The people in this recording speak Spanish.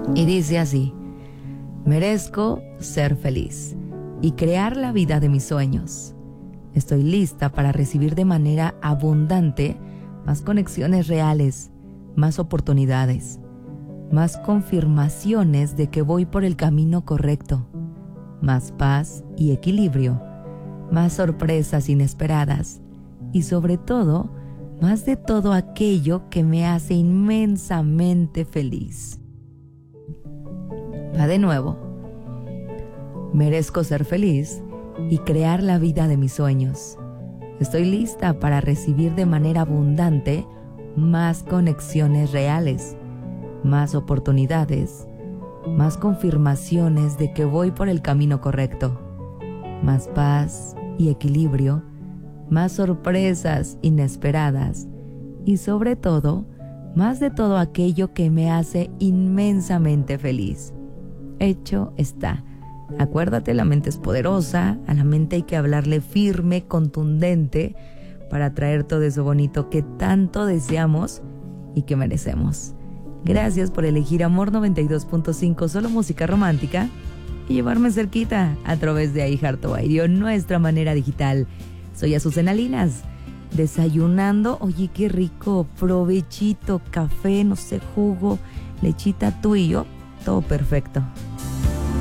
Y dice así: merezco ser feliz y crear la vida de mis sueños. Estoy lista para recibir de manera abundante más conexiones reales, más oportunidades, más confirmaciones de que voy por el camino correcto, más paz y equilibrio, más sorpresas inesperadas y sobre todo, más de todo aquello que me hace inmensamente feliz. Va de nuevo. Merezco ser feliz y crear la vida de mis sueños. Estoy lista para recibir de manera abundante más conexiones reales, más oportunidades, más confirmaciones de que voy por el camino correcto, más paz y equilibrio, más sorpresas inesperadas y sobre todo, más de todo aquello que me hace inmensamente feliz. Hecho está. Acuérdate, la mente es poderosa, a la mente hay que hablarle firme, contundente, para traer todo eso bonito que tanto deseamos y que merecemos. Gracias por elegir Amor 92.5, solo música romántica, y llevarme cerquita a través de iHeartRadio, nuestra manera digital. Soy Azucena Linas, desayunando. Oye, qué rico, provechito, café, no sé, jugo, lechita, tú y yo, todo perfecto.